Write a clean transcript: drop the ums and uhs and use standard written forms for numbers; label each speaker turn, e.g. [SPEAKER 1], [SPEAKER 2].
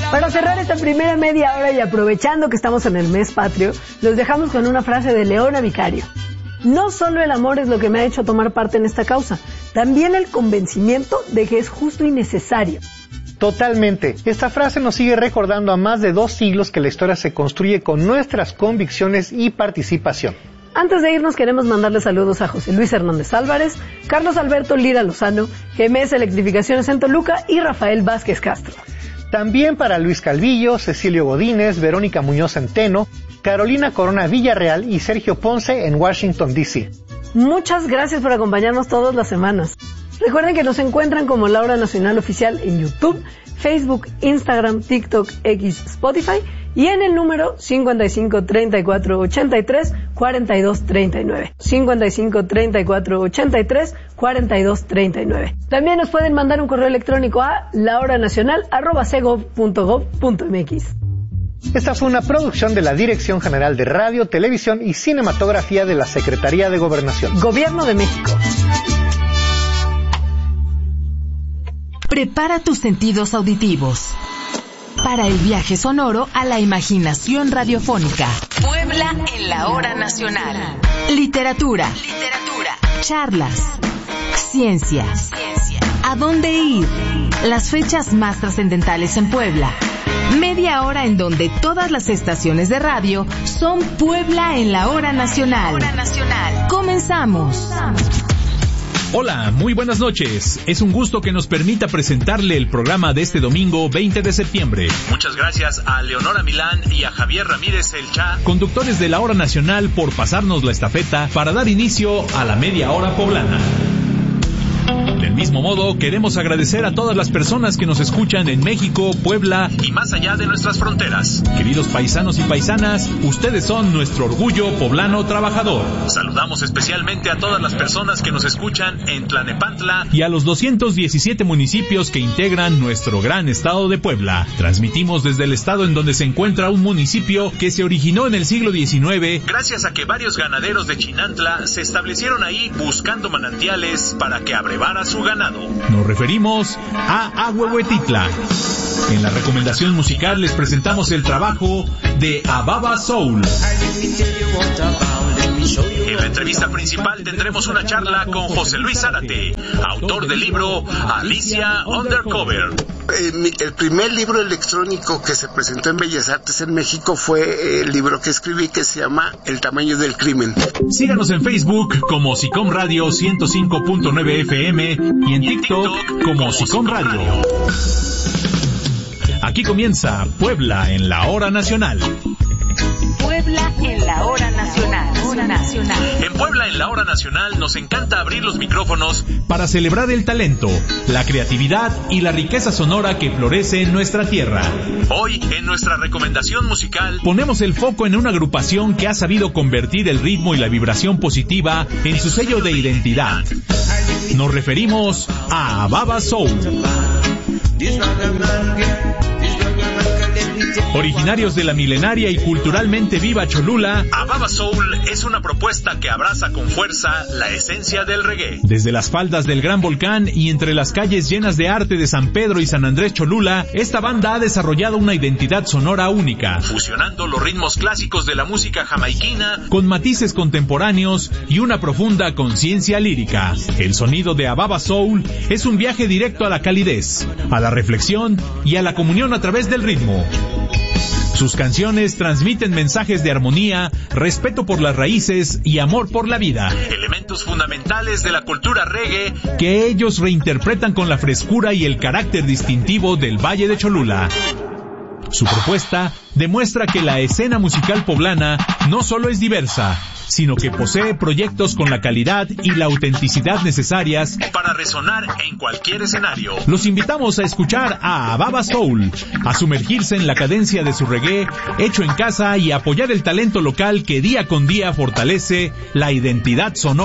[SPEAKER 1] Para cerrar esta primera media hora y aprovechando que estamos en el mes patrio, los dejamos con una frase de Leona Vicario. No solo el amor es lo que me ha hecho tomar parte en esta causa, también el convencimiento de que es justo y necesario.
[SPEAKER 2] Totalmente. Esta frase nos sigue recordando a más de 2 siglos que la historia se construye con nuestras convicciones y participación.
[SPEAKER 1] Antes de irnos queremos mandarle saludos a José Luis Hernández Álvarez, Carlos Alberto Lira Lozano, GMS Electrificaciones en Toluca y Rafael Vázquez Castro.
[SPEAKER 2] También para Luis Calvillo, Cecilio Godínez, Verónica Muñoz Centeno, Carolina Corona Villarreal y Sergio Ponce en Washington, D.C.
[SPEAKER 1] Muchas gracias por acompañarnos todas las semanas. Recuerden que nos encuentran como La Hora Nacional Oficial en YouTube, Facebook, Instagram, TikTok, X, Spotify y en el número 55 34 83 42 39. 55 34 83 42 39. También nos pueden mandar un correo electrónico a lahoranacional@cegov.gov.mx.
[SPEAKER 2] Esta fue una producción de la Dirección General de Radio, Televisión y Cinematografía de la Secretaría de Gobernación.
[SPEAKER 1] Gobierno de México.
[SPEAKER 3] Prepara tus sentidos auditivos para el viaje sonoro a la imaginación radiofónica. Puebla en la Hora Nacional. Literatura. Charlas. Ciencia. ¿A dónde ir? Las fechas más trascendentales en Puebla. Media hora en donde todas las estaciones de radio son Puebla en la Hora Nacional. Comenzamos.
[SPEAKER 4] Hola, muy buenas noches. Es un gusto que nos permita presentarle el programa de este domingo 20 de septiembre.
[SPEAKER 5] Muchas gracias a Leonora Milán y a Javier Ramírez El Cha,
[SPEAKER 4] conductores de la Hora Nacional, por pasarnos la estafeta para dar inicio a la media hora poblana. Del mismo modo, queremos agradecer a todas las personas que nos escuchan en México, Puebla
[SPEAKER 5] y más allá de nuestras fronteras.
[SPEAKER 4] Queridos paisanos y paisanas, ustedes son nuestro orgullo poblano trabajador.
[SPEAKER 5] Saludamos especialmente a todas las personas que nos escuchan en Tlanepantla
[SPEAKER 4] y a los 217 municipios que integran nuestro gran estado de Puebla. Transmitimos desde el estado en donde se encuentra un municipio que se originó en el siglo XIX
[SPEAKER 5] gracias a que varios ganaderos de Chinantla se establecieron ahí buscando manantiales para que abrevara su ganado.
[SPEAKER 4] Nos referimos a Ahuehuetitla. En la recomendación musical les presentamos el trabajo de Ababa Soul.
[SPEAKER 5] En la entrevista principal tendremos una charla con José Luis Zárate, autor del libro Alicia Undercover.
[SPEAKER 6] El primer libro electrónico que se presentó en Bellas Artes en México fue el libro que escribí, que se llama El tamaño del crimen.
[SPEAKER 4] Síganos en Facebook como Sicom Radio 105.9 FM y en TikTok como Sicom Radio. Aquí comienza Puebla en la Hora Nacional.
[SPEAKER 3] Puebla en la Hora Nacional.
[SPEAKER 5] En Puebla en la Hora Nacional nos encanta abrir los micrófonos
[SPEAKER 4] para celebrar el talento, la creatividad y la riqueza sonora que florece en nuestra tierra.
[SPEAKER 5] Hoy, en nuestra recomendación musical,
[SPEAKER 4] ponemos el foco en una agrupación que ha sabido convertir el ritmo y la vibración positiva en su sello de identidad. Nos referimos a Ababa Soul. Originarios de la milenaria y culturalmente viva Cholula,
[SPEAKER 5] Ababa Soul es una propuesta que abraza con fuerza la esencia del reggae.
[SPEAKER 4] Desde las faldas del Gran Volcán y entre las calles llenas de arte de San Pedro y San Andrés Cholula, esta banda ha desarrollado una identidad sonora única,
[SPEAKER 5] fusionando los ritmos clásicos de la música jamaiquina
[SPEAKER 4] con matices contemporáneos y una profunda conciencia lírica. El sonido de Ababa Soul es un viaje directo a la calidez, a la reflexión y a la comunión a través del ritmo. Sus canciones transmiten mensajes de armonía, respeto por las raíces y amor por la vida.
[SPEAKER 5] Elementos fundamentales de la cultura reggae
[SPEAKER 4] que ellos reinterpretan con la frescura y el carácter distintivo del Valle de Cholula. Su propuesta demuestra que la escena musical poblana no solo es diversa, sino que posee proyectos con la calidad y la autenticidad necesarias
[SPEAKER 5] para resonar en cualquier escenario.
[SPEAKER 4] Los invitamos a escuchar a Ababa Soul, a sumergirse en la cadencia de su reggae hecho en casa y apoyar el talento local que día con día fortalece la identidad sonora